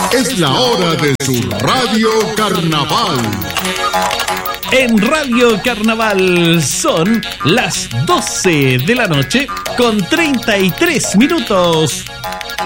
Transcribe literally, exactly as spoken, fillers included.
Es la hora de su Radio Carnaval. En Radio Carnaval son las doce de la noche con treinta y tres minutos.